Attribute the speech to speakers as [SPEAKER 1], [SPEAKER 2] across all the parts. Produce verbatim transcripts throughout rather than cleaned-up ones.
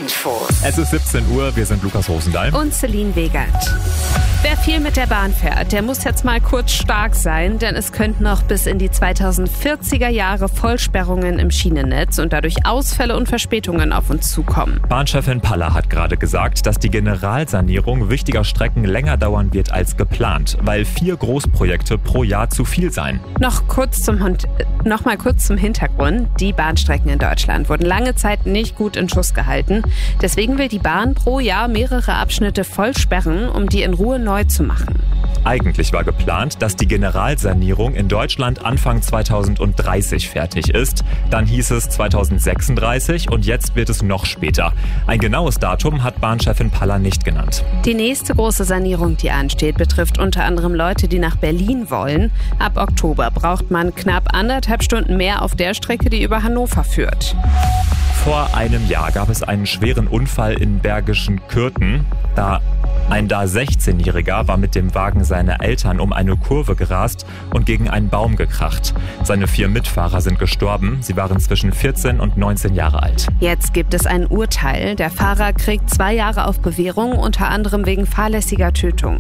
[SPEAKER 1] Info.
[SPEAKER 2] Es ist siebzehn Uhr, wir sind Lukas Rosendahl
[SPEAKER 3] und Celine Wegert. Wer viel mit der Bahn fährt, der muss jetzt mal kurz stark sein, denn es könnten noch bis in die zweitausendvierziger Jahre Vollsperrungen im Schienennetz und dadurch Ausfälle und Verspätungen auf uns zukommen.
[SPEAKER 2] Bahnchefin Palla hat gerade gesagt, dass die Generalsanierung wichtiger Strecken länger dauern wird als geplant, weil vier Großprojekte pro Jahr zu viel seien.
[SPEAKER 3] Noch kurz zum Hund, noch mal kurz zum Hintergrund. Die Bahnstrecken in Deutschland wurden lange Zeit nicht gut in Schuss gehalten. Deswegen will die Bahn pro Jahr mehrere Abschnitte voll sperren, um die in Ruhe neu zu machen.
[SPEAKER 2] Eigentlich war geplant, dass die Generalsanierung in Deutschland Anfang zweitausenddreißig fertig ist. Dann hieß es zweitausendsechsunddreißig und jetzt wird es noch später. Ein genaues Datum hat Bahnchefin Palla nicht genannt.
[SPEAKER 3] Die nächste große Sanierung, die ansteht, betrifft unter anderem Leute, die nach Berlin wollen. Ab Oktober braucht man knapp anderthalb Stunden mehr auf der Strecke, die über Hannover führt.
[SPEAKER 2] Vor einem Jahr gab es einen schweren Unfall in Bergischen Kürten. Da Ein da sechzehnjähriger war mit dem Wagen seiner Eltern um eine Kurve gerast und gegen einen Baum gekracht. Seine vier Mitfahrer sind gestorben. Sie waren zwischen vierzehn und neunzehn Jahre alt.
[SPEAKER 3] Jetzt gibt es ein Urteil. Der Fahrer kriegt zwei Jahre auf Bewährung, unter anderem wegen fahrlässiger Tötung.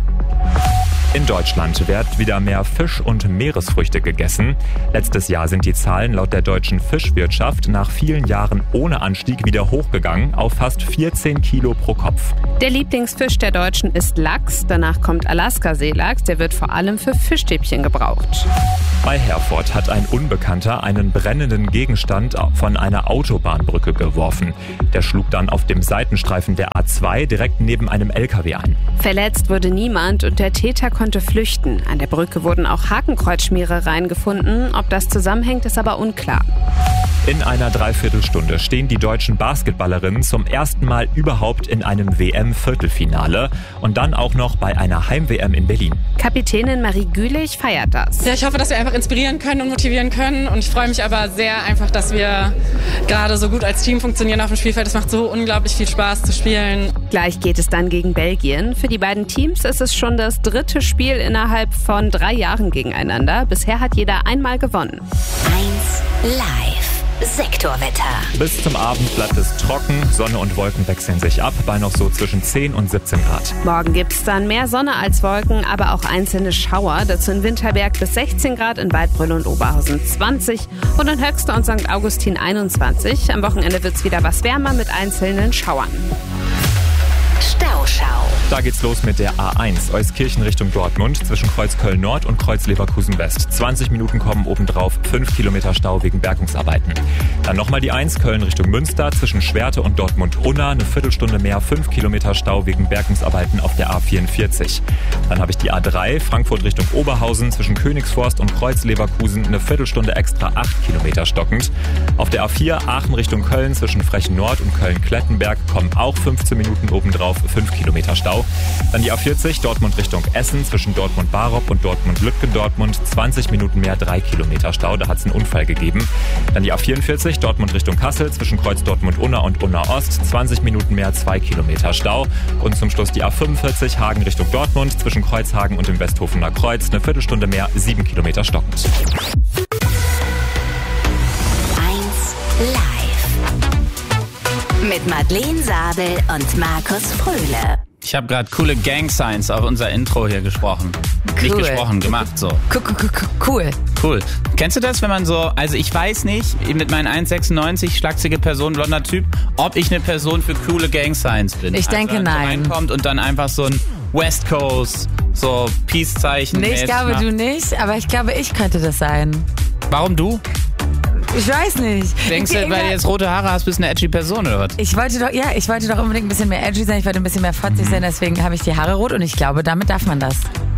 [SPEAKER 2] In Deutschland wird wieder mehr Fisch und Meeresfrüchte gegessen. Letztes Jahr sind die Zahlen laut der deutschen Fischwirtschaft nach vielen Jahren ohne Anstieg wieder hochgegangen auf fast vierzehn Kilo pro Kopf.
[SPEAKER 3] Der Lieblingsfisch der Deutschen ist Lachs. Danach kommt Alaska-Seelachs. Der wird vor allem für Fischstäbchen gebraucht.
[SPEAKER 2] Bei Herford hat ein Unbekannter einen brennenden Gegenstand von einer Autobahnbrücke geworfen. Der schlug dann auf dem Seitenstreifen der A zwei direkt neben einem L K W ein.
[SPEAKER 3] Verletzt wurde niemand und der Täter konnte flüchten. An der Brücke wurden auch Hakenkreuzschmierereien gefunden. Ob das zusammenhängt, ist aber unklar.
[SPEAKER 2] In einer Dreiviertelstunde stehen die deutschen Basketballerinnen zum ersten Mal überhaupt in einem W M-Viertelfinale und dann auch noch bei einer Heim-W M in Berlin.
[SPEAKER 3] Kapitänin Marie Gülich feiert das.
[SPEAKER 4] Ja, ich hoffe, dass wir einfach inspirieren können und motivieren können und ich freue mich aber sehr einfach, dass wir gerade so gut als Team funktionieren auf dem Spielfeld. Es macht so unglaublich viel Spaß zu spielen.
[SPEAKER 3] Gleich geht es dann gegen Belgien. Für die beiden Teams ist es schon das dritte Spiel innerhalb von drei Jahren gegeneinander. Bisher hat jeder einmal gewonnen.
[SPEAKER 1] eins live. Sektorwetter.
[SPEAKER 2] Bis zum Abend bleibt es trocken, Sonne und Wolken wechseln sich ab, bei noch so zwischen zehn und siebzehn Grad.
[SPEAKER 3] Morgen gibt es dann mehr Sonne als Wolken, aber auch einzelne Schauer. Dazu in Winterberg bis sechzehn Grad, in Waldbröl und Oberhausen zwanzig und in Höxter und Sankt Augustin einundzwanzig. Am Wochenende wird es wieder was wärmer mit einzelnen Schauern.
[SPEAKER 1] Stauschau.
[SPEAKER 2] Da geht's los mit der A eins, Euskirchen Richtung Dortmund, zwischen Kreuz Köln-Nord und Kreuz Leverkusen-West. zwanzig Minuten kommen obendrauf, fünf Kilometer Stau wegen Bergungsarbeiten. Dann nochmal die eins, Köln Richtung Münster, zwischen Schwerte und Dortmund-Unna, eine Viertelstunde mehr, fünf Kilometer Stau wegen Bergungsarbeiten auf der A vierundvierzig. Dann habe ich die A drei, Frankfurt Richtung Oberhausen, zwischen Königsforst und Kreuz Leverkusen, eine Viertelstunde extra, acht Kilometer stockend. Auf der A vier, Aachen Richtung Köln, zwischen Frechen-Nord und Köln-Klettenberg, kommen auch fünfzehn Minuten obendrauf, fünf Kilometer Stau. Dann die A vierzig, Dortmund Richtung Essen, zwischen Dortmund-Barop und Dortmund-Lütgendortmund, zwanzig Minuten mehr, drei Kilometer Stau, da hat es einen Unfall gegeben. Dann die A vierundvierzig, Dortmund Richtung Kassel, zwischen Kreuz Dortmund-Unna und Unna-Ost, zwanzig Minuten mehr, zwei Kilometer Stau. Und zum Schluss die A fünfundvierzig, Hagen Richtung Dortmund, zwischen Kreuzhagen und dem Westhofener Kreuz, eine Viertelstunde mehr, sieben Kilometer stockend.
[SPEAKER 1] eins live. Mit Madeleine Sabel und Markus Fröhle.
[SPEAKER 5] Ich habe gerade coole Gang Signs auf unser Intro hier gesprochen. Cool. Nicht gesprochen, gemacht so.
[SPEAKER 6] Cool.
[SPEAKER 5] Cool. Kennst du das, wenn man so, also ich weiß nicht, mit meinen eins Komma sechsundneunzig, schlachsige Person, blonder Typ, ob ich eine Person für coole Gang Signs bin.
[SPEAKER 6] Ich denke,
[SPEAKER 5] also,
[SPEAKER 6] nein.
[SPEAKER 5] Reinkommt und dann einfach so ein West Coast, so Peace-Zeichen.
[SPEAKER 6] Nee, ich glaube, du nicht, aber ich glaube, ich könnte das sein.
[SPEAKER 5] Warum du?
[SPEAKER 6] Ich weiß nicht.
[SPEAKER 5] Denkst du, weil du jetzt rote Haare hast, bist du eine edgy Person oder was?
[SPEAKER 6] Ich wollte doch, ja, ich wollte doch unbedingt ein bisschen mehr edgy sein, ich wollte ein bisschen mehr fotzig sein, deswegen habe ich die Haare rot und ich glaube, damit darf man das.